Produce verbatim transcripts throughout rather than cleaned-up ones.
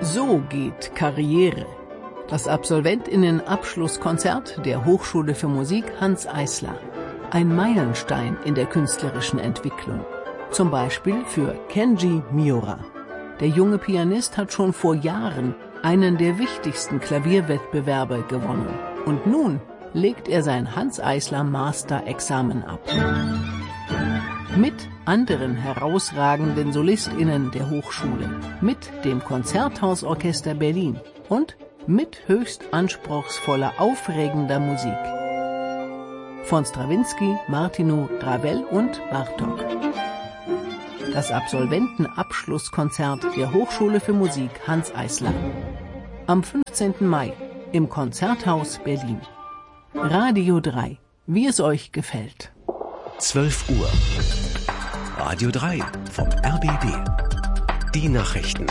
So geht Karriere. Das Absolventinnen-Abschlusskonzert der Hochschule für Musik Hanns Eisler. Ein Meilenstein in der künstlerischen Entwicklung. Zum Beispiel für Kenji Miura. Der junge Pianist hat schon vor Jahren einen der wichtigsten Klavierwettbewerbe gewonnen. Und nun legt er sein Hanns Eisler Master-Examen ab. Mit anderen herausragenden SolistInnen der Hochschule, mit dem Konzerthausorchester Berlin und mit höchst anspruchsvoller, aufregender Musik. Von Strawinsky, Martinu, Ravel und Bartók. Das Absolventenabschlusskonzert der Hochschule für Musik Hanns Eisler. Am fünfzehnten Mai im Konzerthaus Berlin. Radio drei, wie es euch gefällt. zwölf Uhr. Radio drei vom R B B. Die Nachrichten.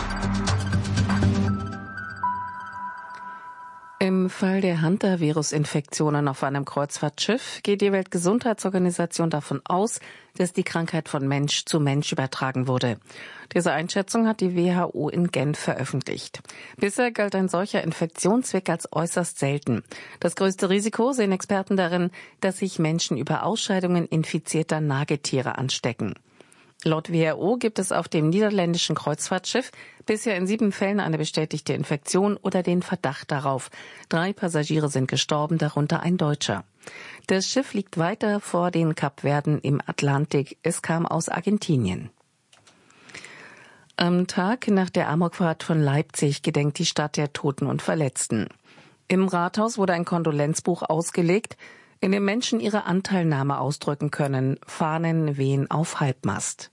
Im Fall der Hantavirus-Infektionen auf einem Kreuzfahrtschiff geht die Weltgesundheitsorganisation davon aus, dass die Krankheit von Mensch zu Mensch übertragen wurde. Diese Einschätzung hat die W H O in Genf veröffentlicht. Bisher galt ein solcher Infektionsweg als äußerst selten. Das größte Risiko sehen Experten darin, dass sich Menschen über Ausscheidungen infizierter Nagetiere anstecken. Laut W H O gibt es auf dem niederländischen Kreuzfahrtschiff bisher in sieben Fällen eine bestätigte Infektion oder den Verdacht darauf. Drei Passagiere sind gestorben, darunter ein Deutscher. Das Schiff liegt weiter vor den Kapverden im Atlantik. Es kam aus Argentinien. Am Tag nach der Amokfahrt von Leipzig gedenkt die Stadt der Toten und Verletzten. Im Rathaus wurde ein Kondolenzbuch ausgelegt, in dem Menschen ihre Anteilnahme ausdrücken können. Fahnen wehen auf Halbmast.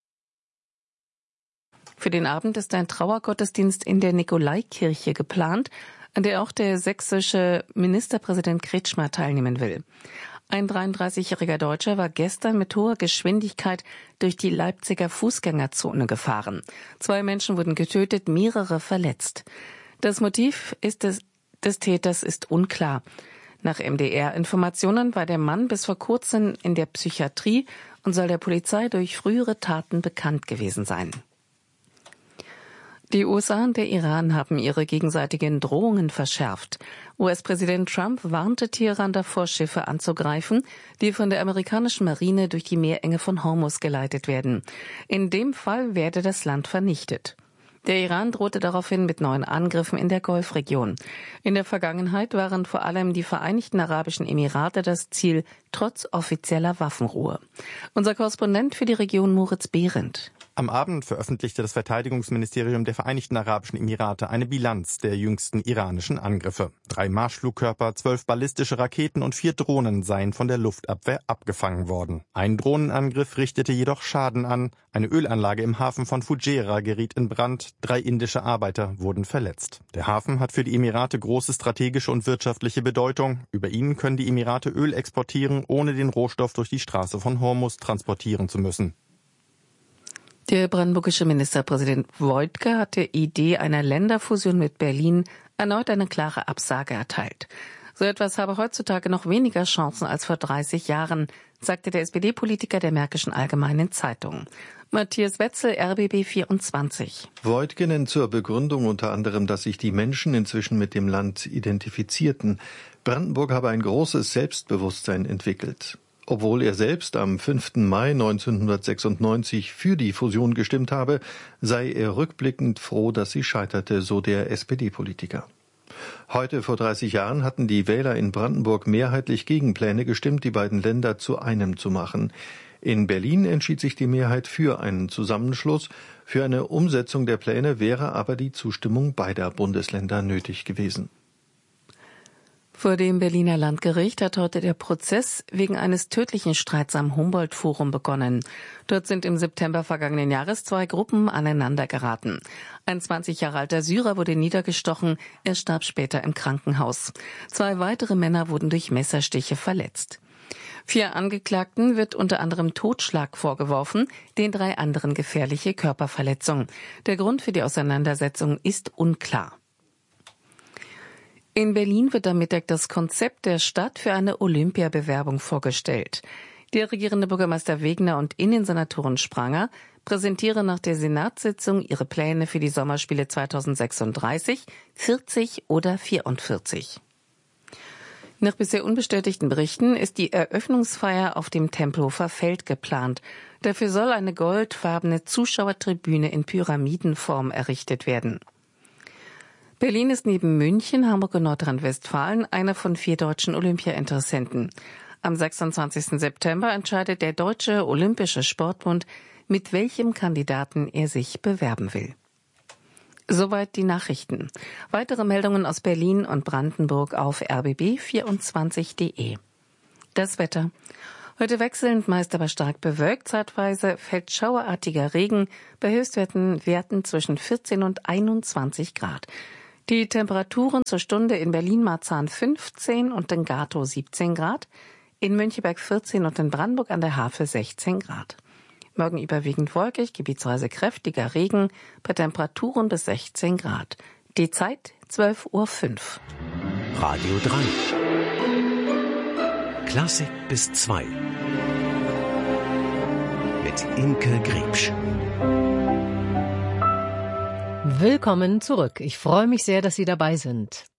Für den Abend ist ein Trauergottesdienst in der Nikolaikirche geplant, an der auch der sächsische Ministerpräsident Kretschmer teilnehmen will. Ein dreiunddreißigjähriger Deutscher war gestern mit hoher Geschwindigkeit durch die Leipziger Fußgängerzone gefahren. Zwei Menschen wurden getötet, mehrere verletzt. Das Motiv ist des, des Täters ist unklar. Nach M D R-Informationen war der Mann bis vor kurzem in der Psychiatrie und soll der Polizei durch frühere Taten bekannt gewesen sein. Die U S A und der Iran haben ihre gegenseitigen Drohungen verschärft. U S-Präsident Trump warnte Teheran davor, Schiffe anzugreifen, die von der amerikanischen Marine durch die Meerenge von Hormuz geleitet werden. In dem Fall werde das Land vernichtet. Der Iran drohte daraufhin mit neuen Angriffen in der Golfregion. In der Vergangenheit waren vor allem die Vereinigten Arabischen Emirate das Ziel, trotz offizieller Waffenruhe. Unser Korrespondent für die Region Moritz Behrendt. Am Abend veröffentlichte das Verteidigungsministerium der Vereinigten Arabischen Emirate eine Bilanz der jüngsten iranischen Angriffe. Drei Marschflugkörper, zwölf ballistische Raketen und vier Drohnen seien von der Luftabwehr abgefangen worden. Ein Drohnenangriff richtete jedoch Schaden an. Eine Ölanlage im Hafen von Fujairah geriet in Brand. Drei indische Arbeiter wurden verletzt. Der Hafen hat für die Emirate große strategische und wirtschaftliche Bedeutung. Über ihn können die Emirate Öl exportieren, ohne den Rohstoff durch die Straße von Hormuz transportieren zu müssen. Der brandenburgische Ministerpräsident Woidke hat der Idee einer Länderfusion mit Berlin erneut eine klare Absage erteilt. So etwas habe heutzutage noch weniger Chancen als vor dreißig Jahren, sagte der S P D-Politiker der Märkischen Allgemeinen Zeitung. Matthias Wetzel, R B B vierundzwanzig. Woidke nennt zur Begründung unter anderem, dass sich die Menschen inzwischen mit dem Land identifizierten. Brandenburg habe ein großes Selbstbewusstsein entwickelt. Obwohl er selbst am fünften Mai neunzehnhundertsechsundneunzig für die Fusion gestimmt habe, sei er rückblickend froh, dass sie scheiterte, so der S P D-Politiker. Heute vor dreißig Jahren hatten die Wähler in Brandenburg mehrheitlich gegen Pläne gestimmt, die beiden Länder zu einem zu machen. In Berlin entschied sich die Mehrheit für einen Zusammenschluss. Für eine Umsetzung der Pläne wäre aber die Zustimmung beider Bundesländer nötig gewesen. Vor dem Berliner Landgericht hat heute der Prozess wegen eines tödlichen Streits am Humboldt-Forum begonnen. Dort sind im September vergangenen Jahres zwei Gruppen aneinandergeraten. Ein zwanzig Jahre alter Syrer wurde niedergestochen, er starb später im Krankenhaus. Zwei weitere Männer wurden durch Messerstiche verletzt. Vier Angeklagten wird unter anderem Totschlag vorgeworfen, den drei anderen gefährliche Körperverletzung. Der Grund für die Auseinandersetzung ist unklar. In Berlin wird am Mittag das Konzept der Stadt für eine Olympiabewerbung vorgestellt. Der regierende Bürgermeister Wegner und Innensenatorin Spranger präsentiere nach der Senatssitzung ihre Pläne für die Sommerspiele zweitausendsechsunddreißig, vierzig oder vierundvierzig. Nach bisher unbestätigten Berichten ist die Eröffnungsfeier auf dem Tempelhofer Feld geplant. Dafür soll eine goldfarbene Zuschauertribüne in Pyramidenform errichtet werden. Berlin ist neben München, Hamburg und Nordrhein-Westfalen einer von vier deutschen Olympia-Interessenten. Am sechsundzwanzigsten September entscheidet der Deutsche Olympische Sportbund, mit welchem Kandidaten er sich bewerben will. Soweit die Nachrichten. Weitere Meldungen aus Berlin und Brandenburg auf r b b vierundzwanzig punkt de. Das Wetter. Heute wechselnd, meist aber stark bewölkt. Zeitweise fällt schauerartiger Regen bei Höchstwerten Werten zwischen vierzehn und einundzwanzig Grad. Die Temperaturen zur Stunde in Berlin-Marzahn fünfzehn und in Gatow siebzehn Grad, in Möncheberg vierzehn und in Brandenburg an der Havel sechzehn Grad. Morgen überwiegend wolkig, gebietsweise kräftiger Regen, bei Temperaturen bis sechzehn Grad. Die Zeit zwölf Uhr fünf. Radio drei. Klassik bis zwei. Mit Imke Griebsch. Willkommen zurück. Ich freue mich sehr, dass Sie dabei sind.